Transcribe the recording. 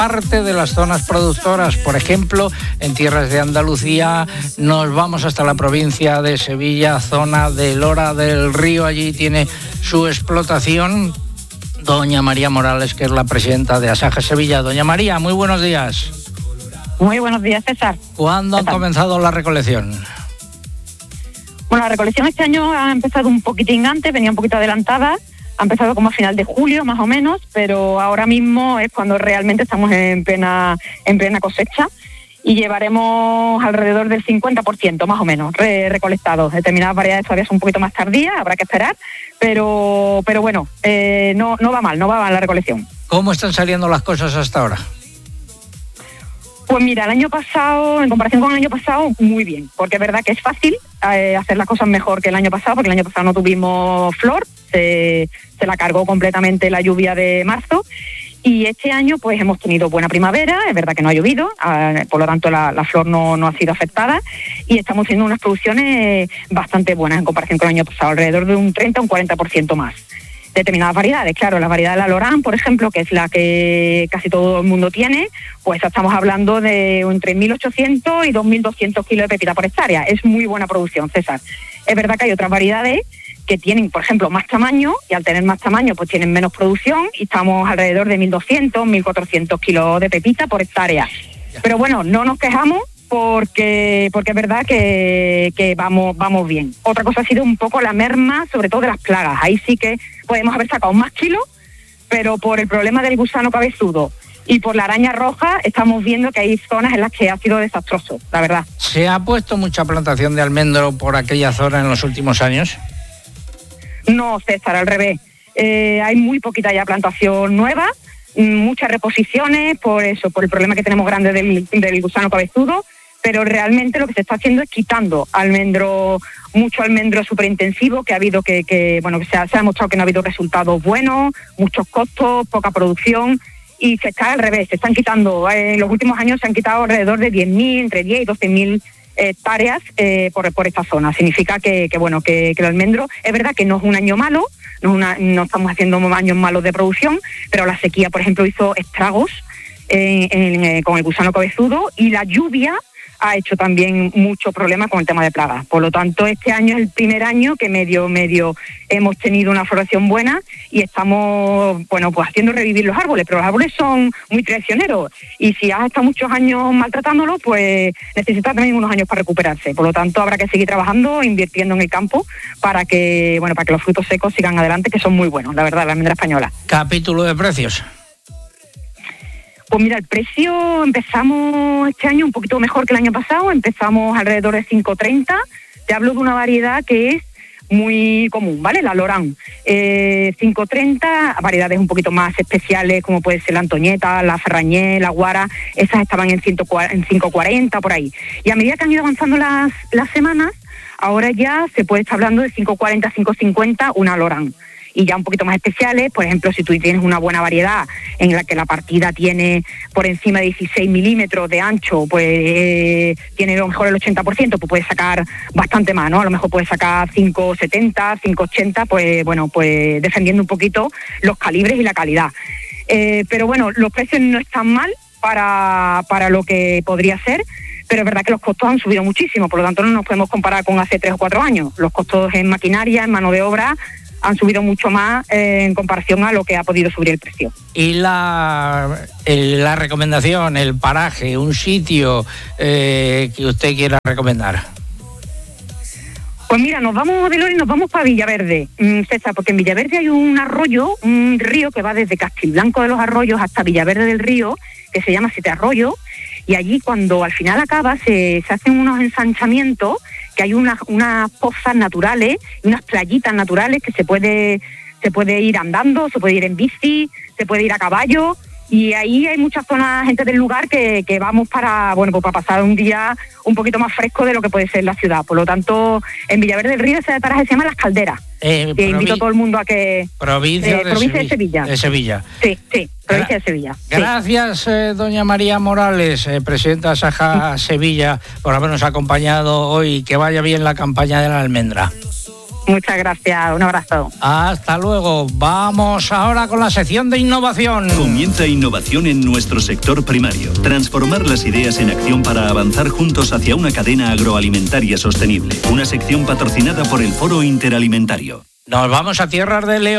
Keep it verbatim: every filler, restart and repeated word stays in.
parte de las zonas productoras. Por ejemplo, en tierras de Andalucía nos vamos hasta la provincia de Sevilla, zona de Lora del Río. Allí tiene su explotación doña María Morales, que es la presidenta de Asaja Sevilla. Doña María, muy buenos días. Muy buenos días, César. ¿Cuándo han comenzado la recolección? Bueno, la recolección este año ha empezado un poquitín antes, venía un poquito adelantada. Ha empezado como a final de julio, más o menos, pero ahora mismo es cuando realmente estamos en plena, en plena cosecha y llevaremos alrededor del cincuenta por ciento, más o menos, re recolectados. Determinadas variedades todavía son un poquito más tardías, habrá que esperar, pero, pero bueno, eh, no, no va mal, no va mal la recolección. ¿Cómo están saliendo las cosas hasta ahora? Pues mira, el año pasado, en comparación con el año pasado, muy bien, porque es verdad que es fácil eh, hacer las cosas mejor que el año pasado, porque el año pasado no tuvimos flor, se, se la cargó completamente la lluvia de marzo, y este año pues hemos tenido buena primavera, es verdad que no ha llovido, eh, por lo tanto la, la flor no, no ha sido afectada, y estamos haciendo unas producciones bastante buenas en comparación con el año pasado, alrededor de un treinta a un cuarenta por ciento más. Determinadas variedades, claro, la variedad de la Lorán, por ejemplo, que es la que casi todo el mundo tiene, pues estamos hablando de entre mil ochocientos y dos mil doscientos kilos de pepita por hectárea. Es muy buena producción, César. Es verdad que hay otras variedades que tienen, por ejemplo, más tamaño, y al tener más tamaño pues tienen menos producción, y estamos alrededor de mil doscientos, mil cuatrocientos kilos de pepita por hectárea. Pero bueno, no nos quejamos, porque porque es verdad que, que vamos vamos bien. Otra cosa ha sido un poco la merma, sobre todo de las plagas. Ahí sí que podemos haber sacado más kilos, pero por el problema del gusano cabezudo y por la araña roja estamos viendo que hay zonas en las que ha sido desastroso, la verdad. ¿Se ha puesto mucha plantación de almendro por aquella zona en los últimos años? No, César, al revés. Eh, hay muy poquita ya plantación nueva, muchas reposiciones, por eso, por el problema que tenemos grande del, del gusano cabezudo, pero realmente lo que se está haciendo es quitando almendro, mucho almendro superintensivo, que ha habido que, que bueno, que se ha, se ha demostrado que no ha habido resultados buenos, muchos costos, poca producción, y se está al revés, se están quitando, eh, en los últimos años se han quitado alrededor de diez mil, entre diez y doce mil hectáreas eh, por, por esta zona. Significa que, que bueno, que, que el almendro, es verdad que no es un año malo, no, es una, no estamos haciendo años malos de producción, pero la sequía, por ejemplo, hizo estragos eh, en, eh, con el gusano cabezudo, y la lluvia ha hecho también mucho problema con el tema de plagas. Por lo tanto, este año es el primer año que medio medio hemos tenido una floración buena y estamos, bueno, pues haciendo revivir los árboles, pero los árboles son muy traicioneros, y si has estado muchos años maltratándolos, pues necesita también unos años para recuperarse. Por lo tanto, habrá que seguir trabajando, invirtiendo en el campo para que, bueno, para que los frutos secos sigan adelante, que son muy buenos, la verdad, la almendra española. Capítulo de precios. Pues mira, el precio empezamos este año un poquito mejor que el año pasado, empezamos alrededor de cinco treinta. Te hablo de una variedad que es muy común, ¿vale? La Lorán. Eh, cinco treinta, variedades un poquito más especiales, como puede ser la Antoñeta, la Ferrañé, la Guara, esas estaban en, en cinco cuarenta, por ahí. Y a medida que han ido avanzando las, las semanas, ahora ya se puede estar hablando de cinco cuarenta, cinco cincuenta, una Lorán. Y ya un poquito más especiales, por ejemplo, si tú tienes una buena variedad en la que la partida tiene por encima de dieciséis milímetros de ancho, pues eh, tiene a lo mejor el ochenta por ciento, pues puedes sacar bastante más, ¿no? A lo mejor puedes sacar cinco setenta, cinco ochenta, pues bueno, pues defendiendo un poquito los calibres y la calidad. Eh, pero bueno, los precios no están mal para, para lo que podría ser, pero es verdad que los costos han subido muchísimo, por lo tanto no nos podemos comparar con hace tres o cuatro años. Los costos en maquinaria, en mano de obra, han subido mucho más eh, en comparación a lo que ha podido subir el precio. Y la, el, la recomendación, el paraje, un sitio eh, que usted quiera recomendar. Pues mira, nos vamos de Lora y nos vamos para Villaverde, mm, César, porque en Villaverde hay un arroyo, un río que va desde Castilblanco de los Arroyos hasta Villaverde del Río, que se llama Siete Arroyos, y allí cuando al final acaba se, se hacen unos ensanchamientos, que hay unas, unas pozas naturales y unas playitas naturales que se puede, se puede ir andando, se puede ir en bici, se puede ir a caballo, y ahí hay muchas zonas, gente del lugar que, que vamos para, bueno, pues para pasar un día un poquito más fresco de lo que puede ser la ciudad. Por lo tanto, en Villaverde del Río ese paraje se llama Las Calderas. Eh, que invito a todo el mundo a que... Provincia, eh, de, provincia Sevilla, de Sevilla. De Sevilla. Sí, sí, provincia de Sevilla. Gracias, sí. eh, doña María Morales, eh, presidenta de Asaja Sevilla, por habernos acompañado hoy. Que vaya bien la campaña de la almendra. Muchas gracias, un abrazo. Hasta luego. Vamos ahora con la sección de innovación. Comienza innovación en nuestro sector primario. Transformar las ideas en acción para avanzar juntos hacia una cadena agroalimentaria sostenible. Una sección patrocinada por el Foro Interalimentario. Nos vamos a tierras de León.